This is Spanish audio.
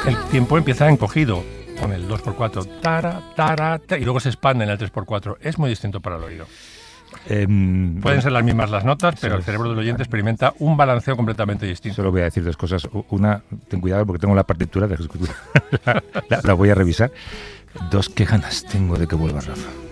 el tiempo empieza encogido con el 2x4, tara, tara, ta, y luego se expande en el 3x4. Es muy distinto para el oído. Pueden ser las mismas las notas, pero el cerebro del oyente experimenta un balanceo completamente distinto. Solo voy a decir dos cosas. Una, ten cuidado porque tengo la partitura, la voy a revisar. Dos, qué ganas tengo de que vuelva Rafa.